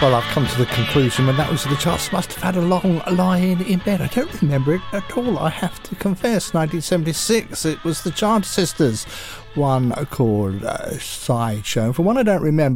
Well, I've come to the conclusion when that was the charts, must have had a long lie-in in bed. I don't remember it at all, I have to confess. 1976, it was the Chant Sisters, one called Sideshow. For one I don't remember,